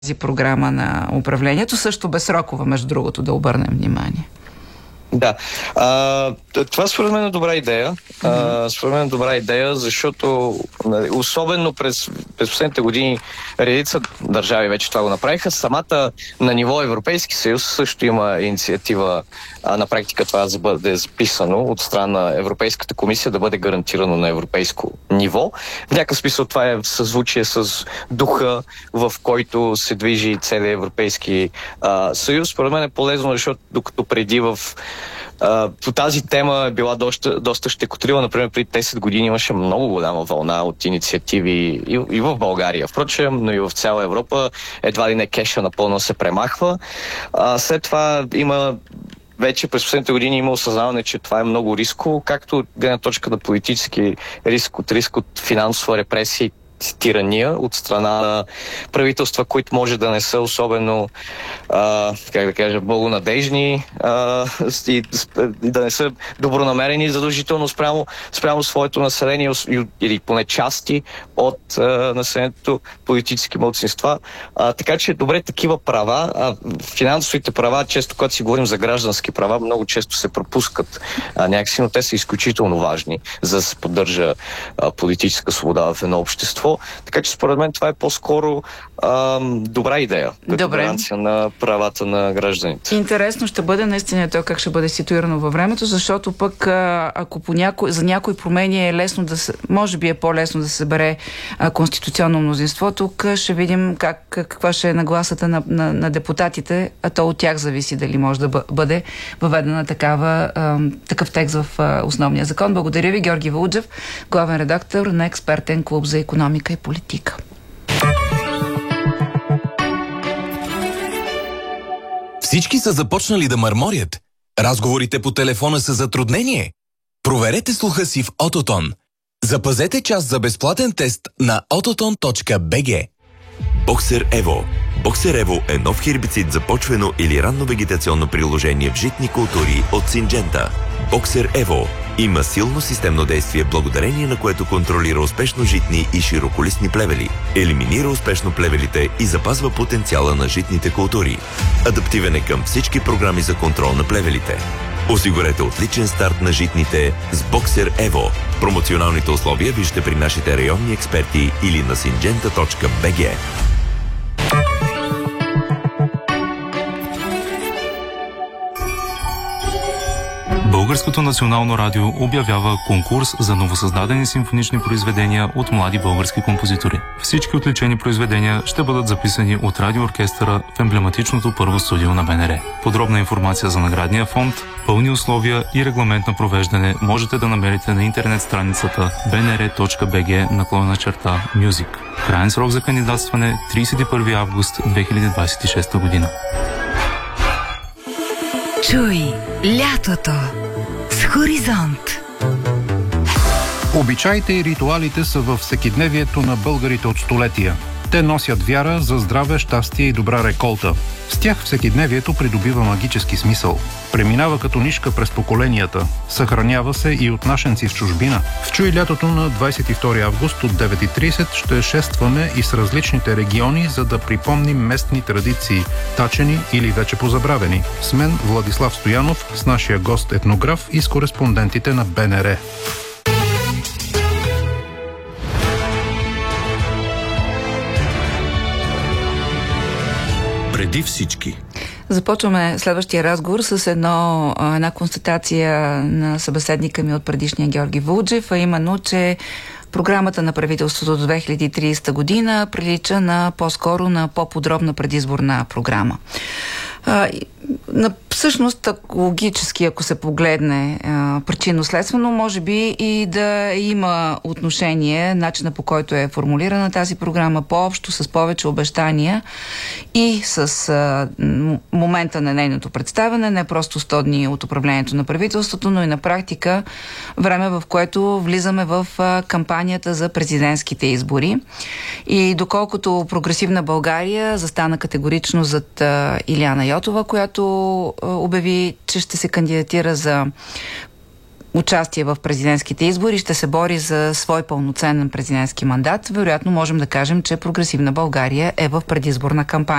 програма на управлението, също безсрокова, между другото, да обърнем внимание. Да. Това според мен е добра идея. Според мен е добра идея, защото особено през последните години редица държави вече това го направиха. Самата на ниво Европейски съюз също има инициатива на практика това да бъде записано от страна на Европейската комисия, да бъде гарантирано на европейско ниво. В някакъв смисъл това е в съзвучие с духа, в който се движи целият Европейски съюз. Според мен е полезно, защото докато преди по тази тема е била доста щекотлива. Например, преди 10 години имаше много голяма вълна от инициативи и в България, впрочем, но и в цяла Европа. Едва ли не кеша напълно се премахва. След това вече през последните години има осъзнаване, че това е много рисково, както от гледна точка на политически риск от финансова репресия и тирания от страна на правителства, които може да не са особено благонадежни и да не са добронамерени задължително спрямо своето население или поне части от населението, политически малцинства. Така че добре такива права, финансовите права, често когато си говорим за граждански права, много често се пропускат някакси, но те са изключително важни, за да се поддържа политическа свобода в едно общество. Така че според мен това е по-скоро добра идея. Като гаранция на правата на гражданите. Интересно ще бъде наистина то как ще бъде ситуирано във времето, защото пък ако за някои промени е лесно може би е по-лесно да се събере конституционно мнозинство, тук ще видим каква ще е нагласата на депутатите, а то от тях зависи дали може да бъде въведена такъв текст в основния закон. Благодаря ви, Георги Вълджев, главен редактор на Експертен клуб за икономика и политика. Всички са започнали да мърморят. Разговорите по телефона са затруднение. Проверете слуха си в Ототон. Запазете час за безплатен тест на ototon.bg. Боксер Ево. Боксер Ево е нов хербицид за почвено или ранно вегетационно приложение в житни култури от Синджента. Боксер Ево има силно системно действие, благодарение на което контролира успешно житни и широколистни плевели, елиминира успешно плевелите и запазва потенциала на житните култури. Адаптивен е към всички програми за контрол на плевелите. Осигурете отличен старт на житните с Боксер Ево. Промоционалните условия вижте при нашите районни експерти или на syngenta.bg. Българското национално радио обявява конкурс за новосъздадени симфонични произведения от млади български композитори. Всички отличени произведения ще бъдат записани от радиооркестъра в емблематичното първо студио на БНР. Подробна информация за наградния фонд, пълни условия и регламент на провеждане можете да намерите на интернет страницата bnr.bg/music. Краен срок за кандидатстване 31 август 2026 година. Чуй лятото с Хоризонт. Обичаите и ритуалите са във всекидневието на българите от столетия. Те носят вяра за здраве, щастие и добра реколта. С тях всекидневието придобива магически смисъл. Преминава като нишка през поколенията. Съхранява се и от нашенци в чужбина. В Чуй лятото на 22 август от 9:30 ще шестваме и с различните региони, за да припомним местни традиции, тачени или вече позабравени. С мен Владислав Стоянов, с нашия гост етнограф и с кореспондентите на БНР. Преди всички. Започваме следващия разговор с една констатация на събеседника ми от предишния Георги Вълджев, а именно, че програмата на правителството до 2030 година прилича по-скоро на по-подробна предизборна програма. Всъщност, логически, ако се погледне причинно-следствено, може би и да има отношение, начина по който е формулирана тази програма по-общо, с повече обещания и с момента на нейното представяне, не просто 100 дни от управлението на правителството, но и на практика време, в което влизаме в кампанията за президентските избори. И доколкото Прогресивна България застана категорично зад Илияна Йотова, която обяви, че ще се кандидатира за участие в президентските избори, ще се бори за свой пълноценен президентски мандат, вероятно можем да кажем, че Прогресивна България е в предизборна кампания.